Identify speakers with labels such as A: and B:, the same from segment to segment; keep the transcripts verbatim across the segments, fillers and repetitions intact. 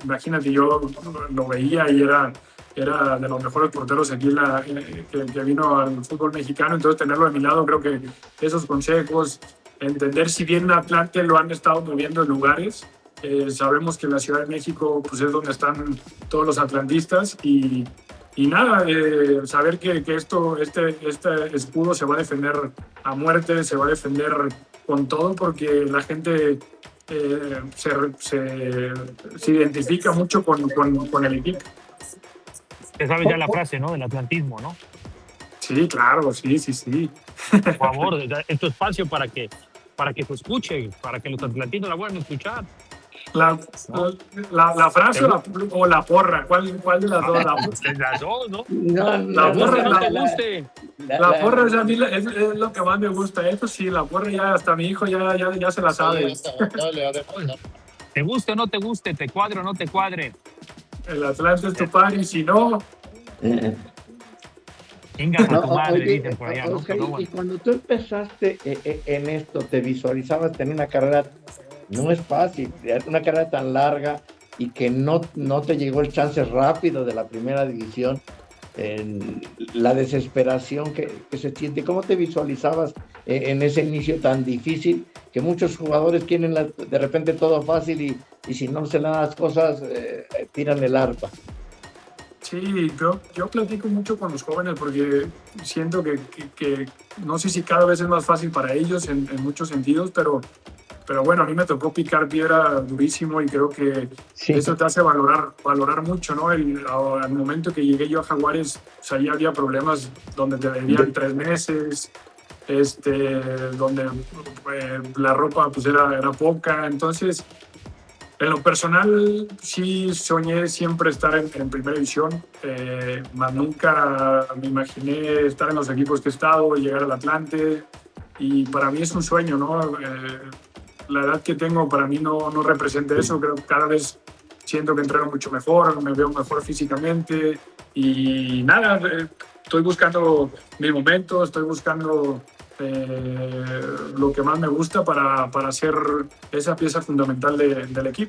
A: imagínate, yo lo veía y era, era de los mejores porteros aquí la, que, que vino al fútbol mexicano, entonces tenerlo a mi lado, creo que esos consejos, entender si bien Atlante lo han estado moviendo en lugares, eh, sabemos que en la Ciudad de México pues es donde están todos los atlantistas y, y nada, eh, saber que, que esto, este, este escudo se va a defender a muerte, se va a defender con todo porque la gente eh, se, se, se identifica mucho con, con, con el equipo.
B: Te sabes ya la frase, ¿no? Del atlantismo, ¿no?
A: Sí, claro, sí, sí, sí.
B: Por favor, es tu espacio para que, para que se escuche, para que los atlantinos la puedan escuchar.
A: La, la, la frase o la, o la porra, ¿cuál, cuál de las dos? La,
B: las dos, ¿no?
A: No, la porra,
B: no
A: la,
B: te guste.
A: La, la, la porra es, a mí, es, es lo que más me gusta. Eso sí, la porra ya hasta mi hijo ya, ya, ya se la sabe.
B: Te guste o no te guste, te cuadre o no te cuadre.
A: El Atlante es tu padre y si no...
B: Venga a tu madre, oye, dicen por allá,
C: Oscar,
B: ¿no?
C: Y bueno. Cuando tú empezaste en esto, ¿te visualizabas tener una carrera? No es fácil, una carrera tan larga y que no, no te llegó el chance rápido de la primera división, en la desesperación que, que se siente. ¿Cómo te visualizabas en ese inicio tan difícil que muchos jugadores quieren la, de repente todo fácil y, y si no se dan las cosas, eh, tiran el arpa?
A: Sí, yo, yo platico mucho con los jóvenes porque siento que, que, que no sé si cada vez es más fácil para ellos en, en muchos sentidos, pero, pero bueno, a mí me tocó picar piedra durísimo y creo que sí. Eso te hace valorar, valorar mucho, ¿no? El, al momento que llegué yo a Jaguares, o sea, ya había problemas donde te debían tres meses, este, donde eh, la ropa pues era, era poca, entonces... En lo personal, sí soñé siempre estar en, en primera división, eh, más nunca me imaginé estar en los equipos que he estado, llegar al Atlante, y para mí es un sueño, ¿no? Eh, la edad que tengo para mí no, no representa eso, creo que cada vez siento que entreno mucho mejor, me veo mejor físicamente, y nada, eh, estoy buscando mi momento, estoy buscando... Eh, lo que más me gusta para, para ser esa pieza fundamental de, del equipo.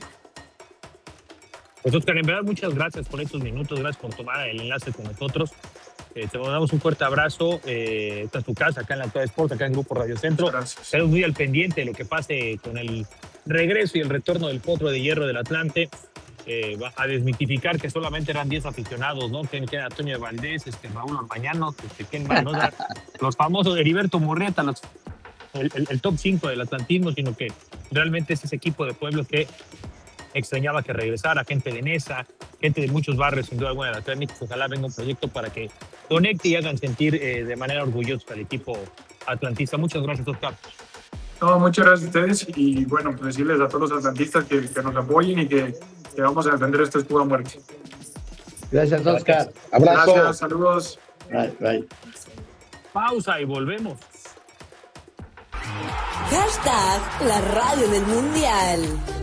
B: Pues Oscar, en verdad muchas gracias por estos minutos, gracias por tomar el enlace con nosotros. Eh, te mandamos un fuerte abrazo. Eh, esta es tu casa, acá en la Actualidad Sport, acá en Grupo Radio Centro. Estamos muy al pendiente de lo que pase con el regreso y el retorno del Potro de Hierro del Atlante. Eh, va a desmitificar que solamente eran diez aficionados, ¿no? Que eran Antonio Valdés, este, Raúl Orbañanos, este, ¿quién más? ¿No? Los famosos Heriberto Murrieta, los, el, el, el top cinco del atlantismo, sino que realmente es ese equipo de pueblo que extrañaba que regresara, gente de Nesa, gente de muchos barrios, sin duda alguna, de la Ciudad de México. Ojalá venga un proyecto para que conecte y hagan sentir eh, de manera orgullosa al equipo atlantista. Muchas gracias, Oscar.
A: No, muchas gracias a ustedes y bueno, pues decirles a todos los atlantistas que, que nos apoyen y que, que vamos a defender este escudo a muerte.
C: Gracias, Oscar.
A: Abrazo. Gracias, saludos.
C: Bye, bye.
B: Pausa y volvemos.
D: Hashtag la radio del mundial.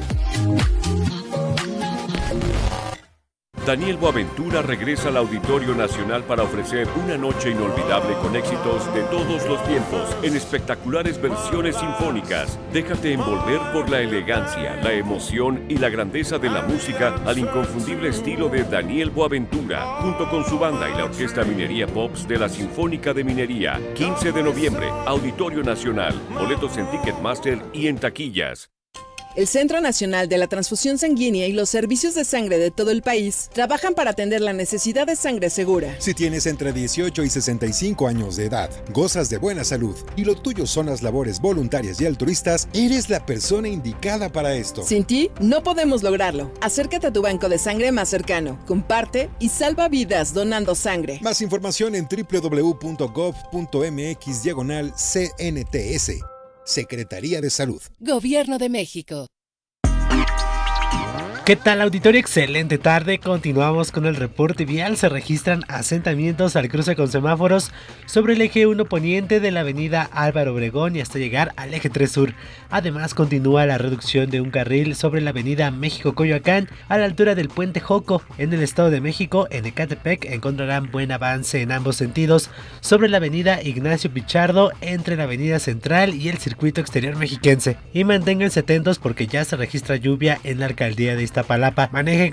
E: Daniel Boaventura regresa al Auditorio Nacional para ofrecer una noche inolvidable con éxitos de todos los tiempos en espectaculares versiones sinfónicas. Déjate envolver por la elegancia, la emoción y la grandeza de la música al inconfundible estilo de Daniel Boaventura, junto con su banda y la Orquesta Minería Pops de la Sinfónica de Minería. quince de noviembre, Auditorio Nacional. Boletos en Ticketmaster y en taquillas.
F: El Centro Nacional de la Transfusión Sanguínea y los servicios de sangre de todo el país trabajan para atender la necesidad de sangre segura.
G: Si tienes entre dieciocho y sesenta y cinco años de edad, gozas de buena salud y lo tuyo son las labores voluntarias y altruistas, eres la persona indicada para esto.
F: Sin ti, no podemos lograrlo. Acércate a tu banco de sangre más cercano, comparte y salva vidas donando sangre.
G: Más información en doble u doble u doble u punto gov punto mx diagonal C N T S. Secretaría de Salud.
D: Gobierno de México.
H: ¿Qué tal, auditorio? Excelente tarde. Continuamos con el reporte vial. Se registran asentamientos al cruce con semáforos sobre el eje uno poniente de la avenida Álvaro Obregón y hasta llegar al eje tres sur. Además, continúa la reducción de un carril sobre la avenida México-Coyoacán a la altura del puente Joco. En el Estado de México, en Ecatepec, encontrarán buen avance en ambos sentidos sobre la avenida Ignacio Pichardo entre la avenida Central y el circuito exterior mexiquense. Y manténganse atentos porque ya se registra lluvia en la alcaldía de Iztapalapa. Manejen